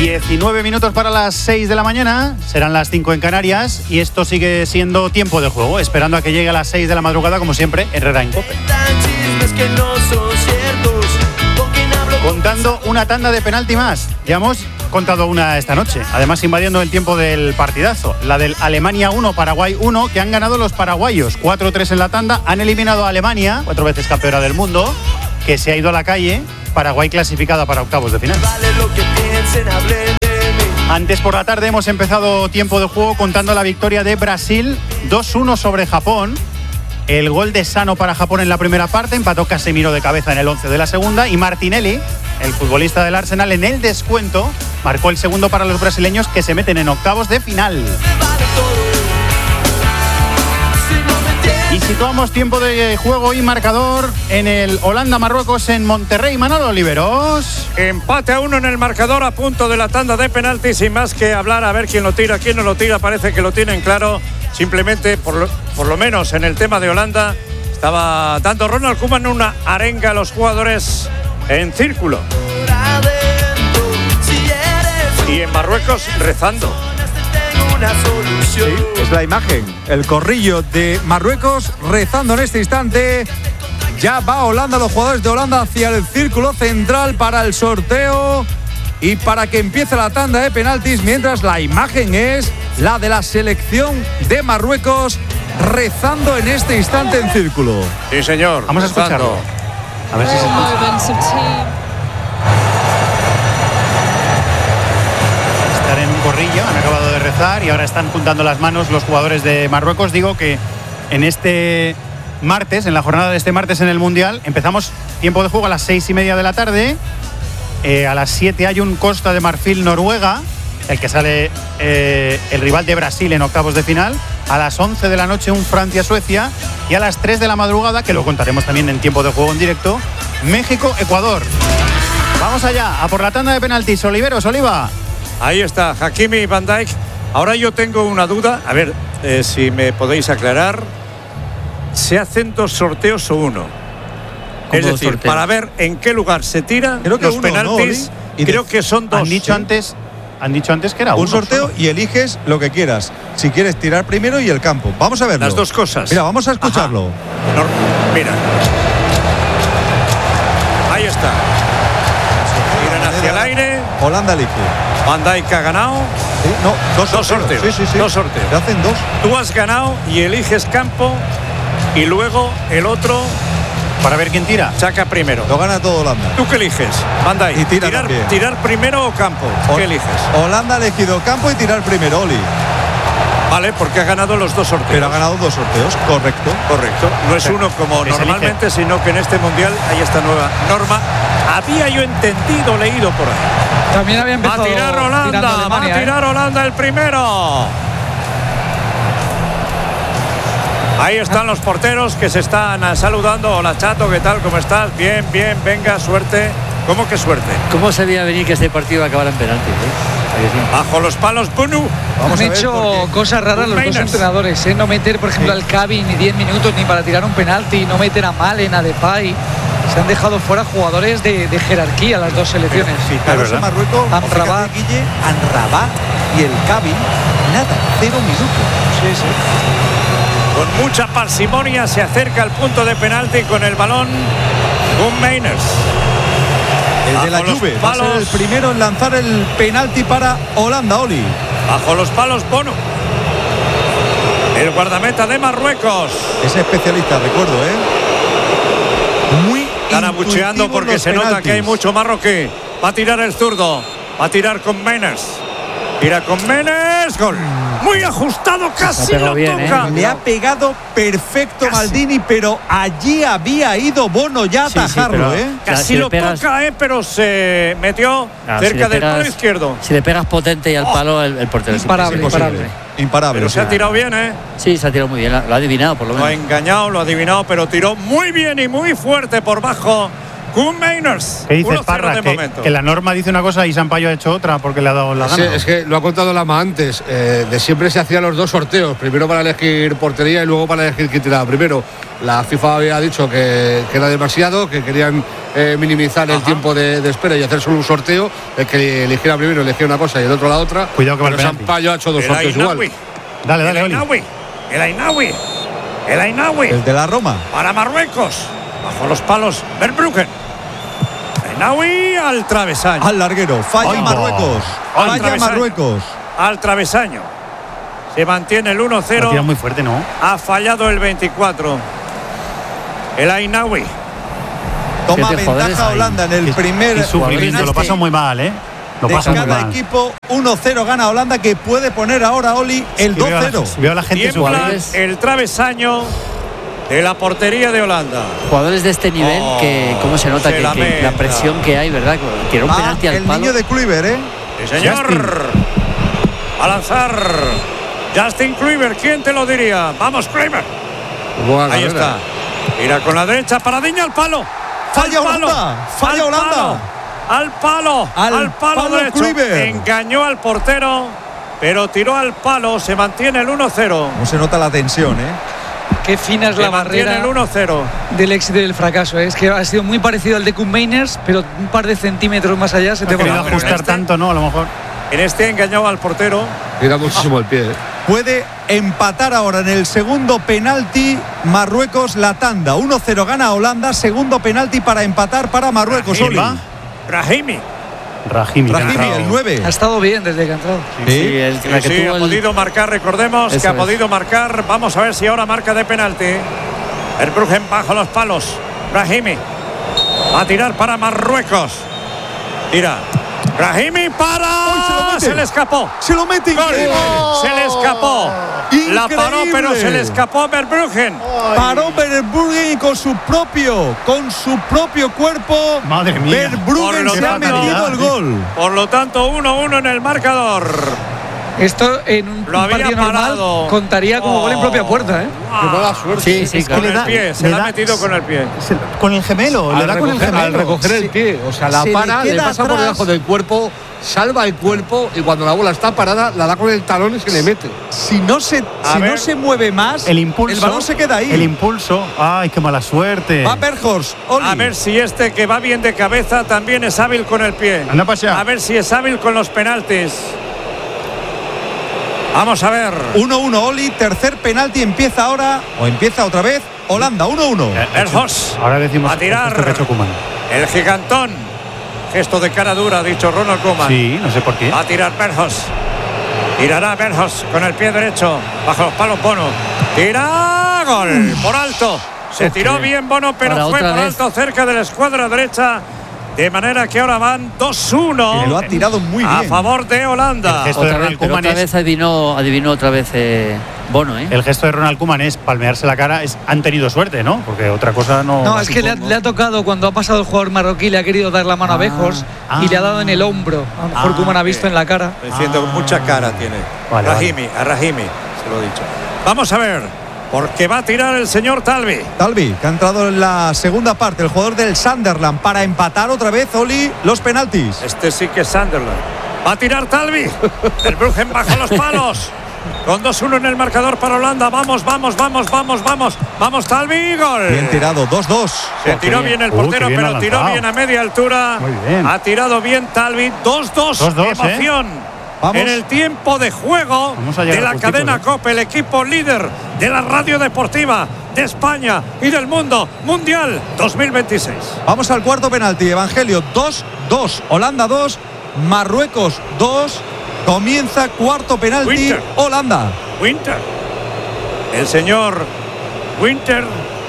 19 minutos para las 6 de la mañana, serán las 5 en Canarias y esto sigue siendo tiempo de juego, esperando a que llegue a las 6 de la madrugada, como siempre, Herrera en COPE. Contando una tanda de penalti más, ya hemos contado una esta noche, además invadiendo el tiempo del partidazo, la del Alemania 1, Paraguay 1, que han ganado los paraguayos, 4-3 en la tanda, han eliminado a Alemania, 4 veces campeona del mundo, que se ha ido a la calle. Paraguay clasificada para octavos de final. Antes por la tarde hemos empezado tiempo de juego contando la victoria de Brasil 2-1 sobre Japón. El gol de Sano para Japón en la primera parte, empató Casemiro de cabeza en el 11 de la segunda y Martinelli, el futbolista del Arsenal, en el descuento marcó el segundo para los brasileños, que se meten en octavos de final. Y situamos tiempo de juego y marcador en el Holanda-Marruecos en Monterrey. Manolo Oliveros. Empate a 1 en el marcador, a punto de la tanda de penaltis, sin más que hablar, a ver quién lo tira, quién no lo tira. Parece que lo tienen claro. Simplemente, por lo menos en el tema de Holanda, estaba dando Ronald Koeman una arenga a los jugadores en círculo. Y en Marruecos rezando. Sí, es la imagen, el corrillo de Marruecos rezando en este instante. Ya va Holanda, los jugadores de Holanda hacia el círculo central para el sorteo y para que empiece la tanda de penaltis, mientras la imagen es la de la selección de Marruecos rezando en este instante en círculo. Sí, señor. Vamos a escucharlo. A ver si se escucha. En un corrillo, han acabado de rezar y ahora están juntando las manos los jugadores de Marruecos. Digo que en este martes, en la jornada de este martes en el Mundial, empezamos tiempo de juego a las 6:30 de la tarde. A las 7 hay un Costa de Marfil-Noruega, el que sale el rival de Brasil en octavos de final. A las 11 de la noche un Francia-Suecia y a las 3 de la madrugada, que lo contaremos también en tiempo de juego en directo, México-Ecuador. Vamos allá, a por la tanda de penaltis. Oliveros, Oliva. Ahí está, Hakimi y Van Dijk. Ahora yo tengo una duda, a ver si me podéis aclarar. ¿Se hacen 2 sorteos o uno? Es decir, sorteos, para ver en qué lugar se tiran los penaltis. ¿No, creo que son 2. Han dicho antes que era un sorteo solo. Y eliges lo que quieras. Si quieres tirar primero y el campo. Vamos a verlo. Las dos cosas. Mira, vamos a escucharlo. Mira. Ahí está. Tiran hacia el aire. Holanda elige. Van Dijk ha ganado. Sí, no, dos sorteos. Sí. 2 sorteos. Se hacen 2. Tú has ganado y eliges campo y luego el otro para ver quién tira. Saca primero. Lo gana todo Holanda. ¿Tú qué eliges? Van Dijk. Y tirar primero o campo. ¿Qué eliges? Holanda ha elegido campo y tirar primero, Oli. Vale, porque ha ganado los 2 sorteos. Pero ha ganado 2 sorteos, correcto. No es uno como normalmente, sino que en este mundial hay esta nueva norma. Había yo entendido, leído por ahí. También había empezado. Va a tirar Holanda el primero. Ahí están los porteros que se están saludando. Hola, Chato, ¿qué tal? ¿Cómo estás? Bien, venga, suerte. ¿Cómo que suerte? ¿Cómo se veía venir que este partido acabara en penalti? Bajo los palos, Bunu. Han hecho cosas raras los dos entrenadores, ¿eh? No meter, por ejemplo, al Cavi ni 10 minutos ni para tirar un penalti, no meter a Malen, a Depay. Se han dejado fuera jugadores de jerarquía las dos selecciones. Fijaros en Marruecos, Amrabat y el Cavi, nada, 0 minutos. Sí. Con mucha parsimonia se acerca al punto de penalti con el balón Mainers. El de la Juve va a ser el primero en lanzar el penalti para Holanda, Oli. Bajo los palos, Bono. El guardameta de Marruecos. Es especialista, recuerdo, Muy están abucheando porque se nota que hay mucho marroquí. Va a tirar el zurdo. Va a tirar con Mainers. Tira con Menes, gol. Muy ajustado, casi lo toca. Le ha pegado perfecto casi. Maldini, pero allí había ido Bono ya a atajarlo, Casi lo toca, pero se metió cerca del palo izquierdo. Si le pegas potente y al palo, el portero es imparable. Pero se ha tirado bien, Sí, se ha tirado muy bien, lo ha adivinado por lo menos. Lo ha engañado, lo ha adivinado, pero tiró muy bien y muy fuerte por bajo Koen Meiners. ¿Qué dices, 1-0 Parra? de momento. Que la norma dice una cosa y Sampaio ha hecho otra porque le ha dado la gana. Es que lo ha contado Lama antes. De siempre se hacían los dos sorteos. Primero para elegir portería y luego para elegir quién tiraba primero. La FIFA había dicho que era demasiado, que querían minimizar el tiempo de espera y hacer solo un sorteo. El que eligiera primero elegía una cosa y el otro la otra. Cuidado que va el penalti. Sampaio ha hecho dos sorteos igual. Dale, Oli. El Ainaoui. El de la Roma. Para Marruecos. Bajo los palos, Verbruggen. Ainaoui al travesaño. Al larguero. Falla Ay, Marruecos. Al Falla travesaño. Marruecos. Al travesaño. Se mantiene el La tira 1-0. muy fuerte, ¿no? Ha fallado el 24. El Ainaoui. Toma Siete jugadores ventaja ahí. Holanda en el Qué primer sufrimiento, lo penalti pasa muy mal, ¿eh? Lo de pasa muy cada mal. equipo. 1-0 gana Holanda, que puede poner ahora Oli el Y veo a la- 2-0. Veo a la gente Tiembla sufrir. el travesaño de la portería de Holanda. Jugadores de este nivel, que cómo se nota se que lamenta. la presión que hay, ¿verdad? Que era un penalti al el palo. niño de Kluivert, ¿eh? Sí, señor. Justin. A lanzar. Justin Kluivert, ¿quién te lo diría? Vamos, Kluivert. Buena Ahí carrera. está. Mira con la derecha, paradiña al palo. Falla Al palo. Holanda. Falla Al Holanda. palo. Al palo. Al palo derecho. Kluivert. Engañó al portero, pero tiró al palo. Se mantiene el 1-0. No se nota la tensión, ¿eh? Qué fina es Se la mantiene barrera el 1-0. del éxito y del fracaso. Es que ha sido muy parecido al de Koen Meiners, pero un par de centímetros más allá se te Ha querido va. ajustar tanto, ¿no? A lo mejor. En este engañó al portero. Tira muchísimo el pie. Puede empatar ahora en el segundo penalti Marruecos la tanda. 1-0 gana Holanda. Segundo penalti para empatar para Marruecos. Oli. Brahimi. Rahimi. que ha Brahimi, entrado. el 9. Ha estado bien desde que ha entrado. Sí, la que Sí, tuvo ha el- podido marcar, recordemos Eso que ha es. podido marcar. Vamos a ver si ahora marca de penalti. El Bruggen bajo los palos. Brahimi. Va a tirar para Marruecos. Tira. Brahimi para. ¡Ay, se lo mete! Se le escapó. Se lo mete. Gol. Increíble. Se le escapó. La paró, pero se le escapó a Verbruggen. Paró Verbruggen y con su propio cuerpo. Madre mía. Verbruggen Por lo se ha tanto- metido el gol. Por lo tanto, 1-1 en el marcador. Esto en un Lo había partido normal parado. contaría como gol en propia puerta, ¿eh? Qué mala suerte. Sí, sí, Es que claro. le Con da- el pie, se le la ha da- metido con el pie. Con el gemelo, le da con el gemelo. Al recoger el pie, o sea, la Se le para, le queda pasa por atrás. debajo del cuerpo, salva el cuerpo y cuando la bola está parada, la da con el talón y se le mete. Si no se mueve más, El impulso. el balón se queda ahí. El impulso. Ay, qué mala suerte. Va Berghorst. Oli. A ver si este que va bien de cabeza también es hábil con el pie. Anda para allá. A ver si es hábil con los penaltis. Vamos a ver. 1-1 Oli. Tercer penalti empieza ahora. O empieza otra vez. Holanda, 1-1. Verhos. Ahora decimos A tirar. esto que ha hecho Koeman. El gigantón. Gesto de cara dura, ha dicho Ronald Koeman. Sí, no sé por qué. Va a tirar Verhos. Tirará Verhos con el pie derecho. Bajo los palos Bono. Tira. Gol. Por alto. Se tiró bien Bono, pero Ahora fue otra por vez. alto cerca de la escuadra derecha. De manera que ahora van 2-1. Que lo ha tirado muy a bien. favor de Holanda. El gesto de Otra Ronald vez, pero Koeman otra es- vez adivinó otra vez Bono, ¿eh? El gesto de Ronald Koeman es palmearse la cara. Han tenido suerte, ¿no? Porque otra cosa no. No, es que le ha tocado cuando ha pasado el jugador marroquí, le ha querido dar la mano a Bejos y le ha dado en el hombro. A lo mejor Koeman ha visto en la cara. Diciendo mucha cara tiene. Vale, Rahimi, a Rahimi, se lo he dicho. Vamos a ver, porque va a tirar el señor Talvi. Talvi, que ha entrado en la segunda parte, el jugador del Sunderland, para empatar otra vez, Oli, los penaltis. Este sí que es Sunderland. Va a tirar Talvi. El Bruggen bajo los palos. Con 2-1 en el marcador para Holanda. Vamos, vamos, vamos, vamos, vamos. Vamos, Talvi, gol. Bien tirado, 2-2. Se tiró bien el portero, qué bien pero ha tiró lanzado. bien a media altura. Muy bien. Ha tirado bien Talvi. 2-2. 2-2, Emoción. Vamos. En el tiempo de juego Vamos a llegar de la justitos, cadena ¿eh? COPE, el equipo líder de la radio deportiva de España y del mundo mundial 2026. Vamos al cuarto penalti, Evangelio, 2-2. Holanda 2, Marruecos 2. Comienza cuarto penalti, Winter. Holanda. Winter. El señor Winter.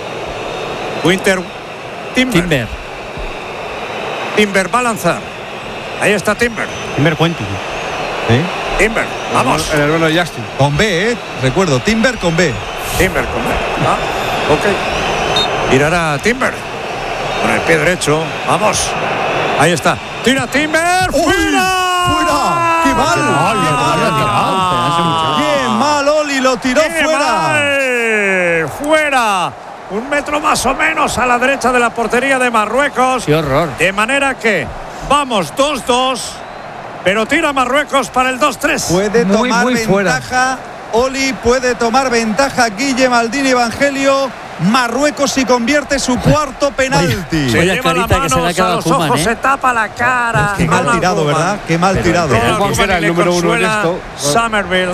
Timber. Timber va a lanzar. Ahí está Timber. Timber Quentin. Timber. Vamos. El hermano de Justin. Con B, recuerdo, Timber con B. Timber con él. Ah, ok. Tirará Timber. Con el pie derecho. Vamos. Ahí está. Tira Timber. ¡Uy! ¡Fuera! ¡Fuera! ¡Qué mal! Ay, ¡Qué lo mal! había tirado. ¡Qué mal, Oli! Lo tiró ¡Qué fuera. mal! Fuera. un metro más o menos a la derecha de la portería de Marruecos. ¡Qué horror! De manera que vamos 2-2, pero tira Marruecos para el 2-3. Puede Muy, tomar muy ventaja fuera. Oli, puede tomar ventaja Guille Maldini Evangelio. Marruecos si convierte su cuarto penalti. Se Vaya lleva la carita que se le ha mano a quedado los Koeman, ojos, ¿eh? se tapa la cara. Qué mal Ronald tirado, Koeman. ¿verdad? Qué mal tirado. Ronald Koeman Koeman era el le número uno en consuela esto. Somerville.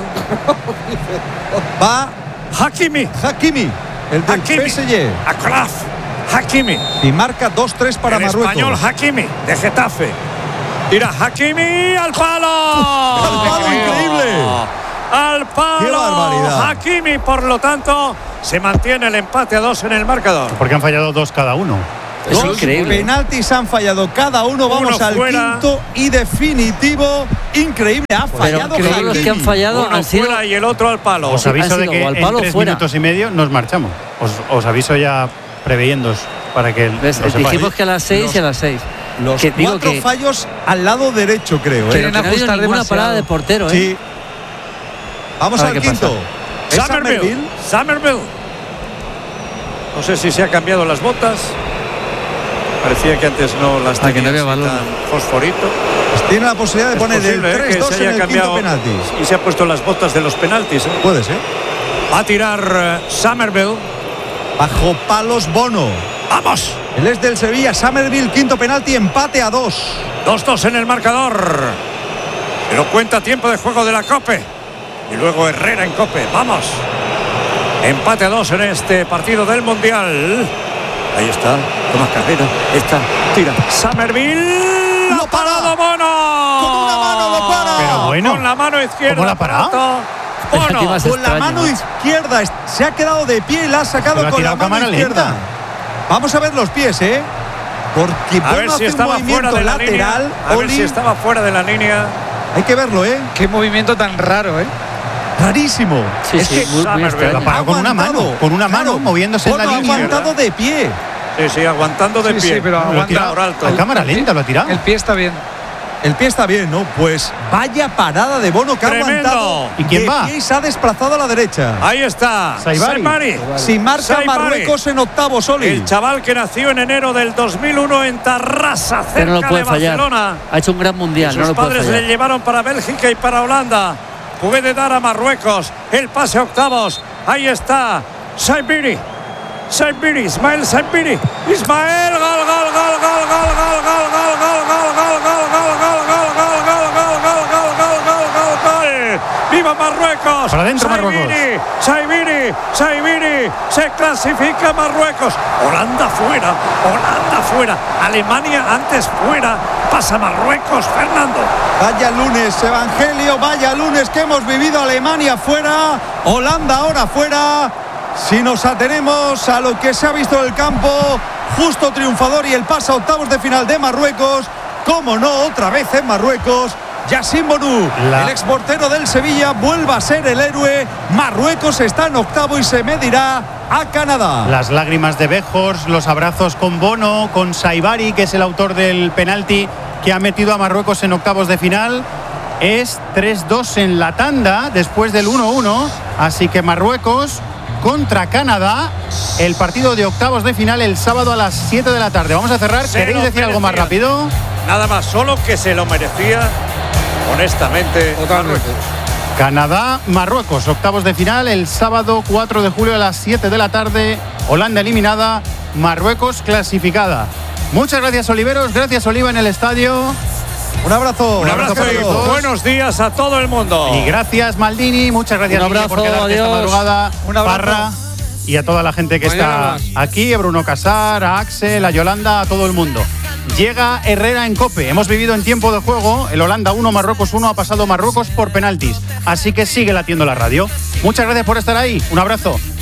Va Hakimi. Hakimi, el del Hakimi. PSG. Akraf. Hakimi. Y marca 2-3 para el Marruecos. español Hakimi, de Getafe. Tira Hakimi al palo. ¡Al palo, increíble! Al palo. ¡Qué barbaridad! Hakimi, por lo tanto, se mantiene el empate a 2 en el marcador. Porque han fallado 2 cada uno. Es Dos increíble. penaltis han fallado cada uno. Vamos Uno al fuera. quinto y definitivo. Increíble. Ha Pero fallado creo que los que han Hakimi. fallado Uno han sido. fuera y el otro al palo. Os Sí, aviso han de sido que o al en palo o 3 fuera. minutos y medio nos marchamos. Os aviso ya preveyéndoos para que ¿Ves? lo sepáis. Dijimos que a las 6 y a las 6. Los que digo 4 que, fallos al lado derecho, creo. pero que no ha habido ajustar ninguna demasiado. parada de portero, ¿eh? Sí. Vamos A ver al qué quinto. Es Somerville. Somerville. No sé si se ha cambiado las botas. Parecía que antes no las Ah, que tenía no había así balón. tan fosforito. Tiene la posibilidad de Es poner el posible, que 3-2 se en haya el cambiado quinto penalti. y se ha puesto las botas de los penaltis. Puede ser. Va a tirar Somerville. Bajo palos Bono. ¡Vamos! Él es del Sevilla. Somerville, quinto penalti, empate a 2. 2-2 en el marcador. Pero cuenta tiempo de juego de la Cope. Y luego Herrera en Cope. ¡Vamos! Empate a 2 en este partido del Mundial. Ahí está. Toma carrera. Está. Tira. Somerville. ¡Lo ¡Ha parado para! Bono! ¡Con una mano lo para! Pero bueno. Con la mano izquierda. ¿Cómo la ha parado? Bono. Más Con la extraño, mano ¿no? izquierda. Se ha quedado de pie y la ha sacado Lo ha con la tirado mano cámara izquierda. lenta. Vamos a ver los pies, ¿eh? Porque A ver Bono si hace un estaba fuera movimiento de la lateral. línea. A ver Oli, si estaba fuera de la línea. hay que verlo, ¿eh? Qué movimiento tan raro, ¿eh? Rarísimo. Sí, Es sí, que muy Somerville extraño. La paró con una aguantado. mano, con una mano, Claro, moviéndose en la Bono ha línea. aguantado de pie. Sí, sí, aguantando de Sí, pie. sí, pero Lo ha aguanta tirado por alto. a cámara lenta, lo ha tirado. El pie está bien. El pie está bien, ¿no? Pues vaya parada de Bono que Tremendo. ha aguantado. ¿Y quién de va? pie y se ha desplazado a la derecha. Ahí está. Saibari. Saibari. Si marca Saibari. Marruecos en octavos, Oli. El chaval que nació en enero del 2001 en Tarrasa, cerca Pero no lo puede de fallar. Barcelona. Ha hecho un gran mundial, Sus no lo puede padres le fallar. llevaron para Bélgica y para Holanda. Puede dar a Marruecos el pase a octavos. Ahí está Saibiri. Saibiri, Ismael Saibiri. Ismael, gol, gol, gol, gol, gol, gol, gol, gol, gol, gol, gol, gol, gol, gol, gol, gol, gol. ¡Viva Marruecos! Para adentro, Marruecos. Saibiri, se clasifica Marruecos. Holanda fuera. Alemania antes fuera. Pasa Marruecos, Fernando. Vaya lunes, Evangelio, vaya lunes que hemos vivido. Alemania fuera, Holanda ahora fuera. Si nos atenemos a lo que se ha visto en el campo, justo triunfador y el pase a octavos de final de Marruecos. Como no, otra vez en Marruecos. Yassine Bonu, el exportero del Sevilla, vuelve a ser el héroe. Marruecos está en octavo y se medirá a Canadá. Las lágrimas de Bejors, los abrazos con Bono, con Saibari, que es el autor del penalti que ha metido a Marruecos en octavos de final. Es 3-2 en la tanda después del 1-1. Así que Marruecos contra Canadá, el partido de octavos de final el sábado a las 7 de la tarde. Vamos a cerrar. Se ¿Queréis lo decir algo más merecía. rápido? Nada más, solo que se lo merecía, honestamente. Totalmente. Canadá, Marruecos, octavos de final el sábado 4 de julio a las 7 de la tarde. Holanda eliminada, Marruecos clasificada. Muchas gracias, Oliveros. Gracias, Oliva, en el estadio. Un abrazo. Un abrazo para y todos. buenos días a todo el mundo. Y gracias, Maldini. Muchas gracias, Un Guille, abrazo, por quedarte esta adiós. madrugada. Un abrazo. Parra. Y a toda la gente que Mañana está más. aquí, a Bruno Casar, a Axel, a Yolanda, a todo el mundo. Llega Herrera en Cope. Hemos vivido en tiempo de juego. El Holanda 1, Marruecos 1, ha pasado Marruecos por penaltis. Así que sigue latiendo la radio. Muchas gracias por estar ahí. Un abrazo.